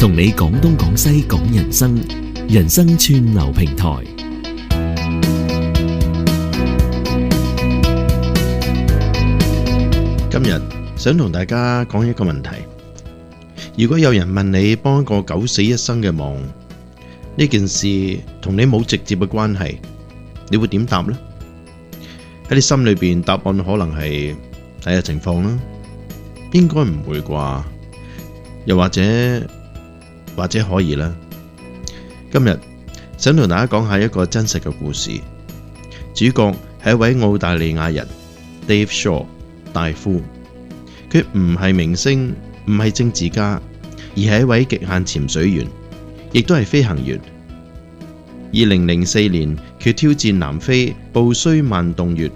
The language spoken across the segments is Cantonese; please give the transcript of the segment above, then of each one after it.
同你講東講西講人生，人生串流平台。 今日想同大家講一個問題：如果有人問你幫一個九死一生嘅忙，呢件事同你冇直接嘅關係，你會點答呢？喺你心裏邊，答案可能係睇下情況啦，應該唔會啩？又或者可以啦。今日想同大家講下一個真實嘅故事，主角係一位澳大利亞人 Dave Shaw 戴夫。佢唔係明星，唔係政治家，而係一位極限潛水員，亦都係飛行員。2004年，佢挑戰南非布須曼洞穴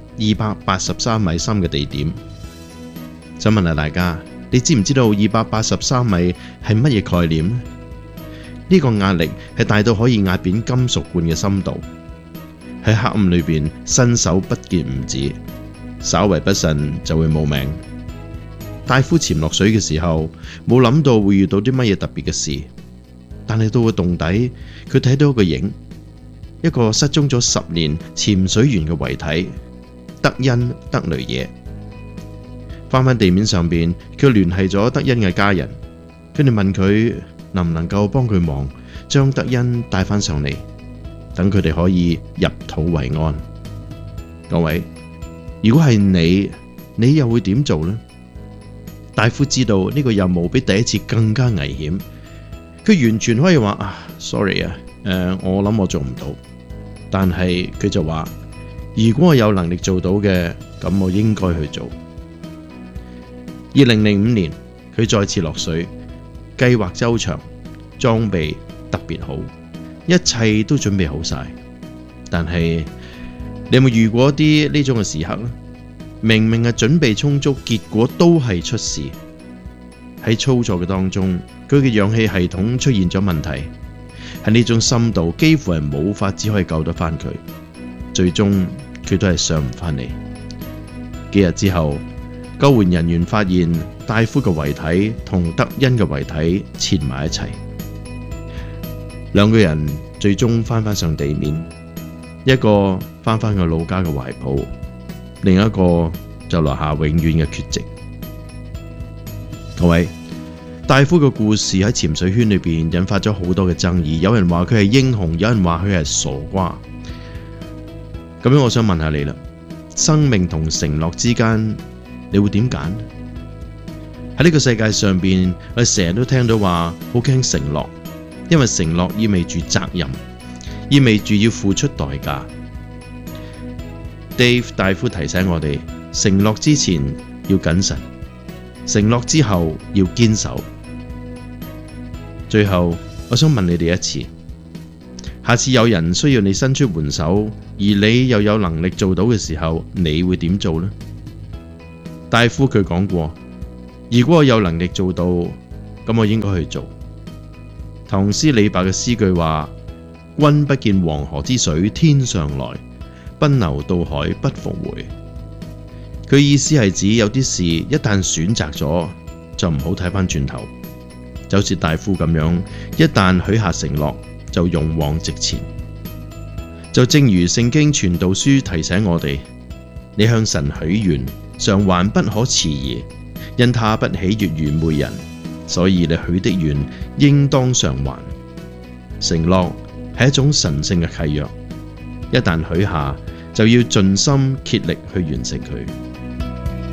283米深嘅地點。想問下大家，你知唔知道283米係乜嘢概念呢？呢個壓力係大到可以壓扁金屬罐嘅深度，喺黑暗裏邊伸手不見五指，稍為不慎就會冇命。戴夫潛落水嘅時候，冇諗到會遇到啲乜嘢特別嘅事，但係到個洞底，佢睇到一個影，一個失蹤咗10年潛水員嘅遺體德恩德雷耶。返地面上邊，佢聯繫咗德恩嘅家人，佢哋問佢能唔能夠幫佢忙，將德恩帶返上嚟，等佢哋可以入土為安。各位，如果係你又會點做呢？戴夫知道呢個任務比第一次更加危險，佢完全可以話sorry 我諗我做唔到，但係佢就話如果我有能力做到嘅，咁我應該去做。2005年，佢再次落水，計劃周詳，裝備特別好，一切都準備好晒。但係你有冇遇過啲呢種嘅時刻呢？明明係準備充足，結果都係出事。喺操作嘅當中，佢嘅氧氣系統出現咗問題，喺呢種深度幾乎係冇法子可以救得翻佢，最終佢都係上唔翻嚟。幾日之後，救援人員發現戴夫嘅遺體同德恩嘅遺體纏埋一齊，兩個人最終翻上地面，一個翻個老家嘅懷抱，另一個就留下永遠嘅缺席。各位，戴夫嘅故事喺潛水圈裏邊引發咗好多嘅爭議，有人話佢係英雄，有人話佢係傻瓜。咁樣我想問下你啦，生命同承諾之間，你會點揀？喺呢個世界上邊，我哋成日都聽到話好驚承諾，因為承諾意味住責任，意味住要付出代價。Dave 戴夫提醒我哋，承諾之前要謹慎，承諾之後要堅守。最後，我想問你哋一次，下次有人需要你伸出援手，而你又有能力做到嘅時候，你會點做呢？戴夫佢講過，如果我有能力做到，咁我應該去做。唐詩李白嘅詩句話：君不見黃河之水天上來，奔流到海不復回。佢意思係指有啲事一旦選擇咗，就唔好睇返轉頭，就好似戴夫咁樣，一旦許下承諾，就勇往直前。就正如聖經傳道書提醒我哋，你向神許願，償還不可遲疑，因他不喜悅愚昧人，所以你許的願應當償還。承諾係一種神聖嘅契約，一旦許下，就要盡心竭力去完成佢。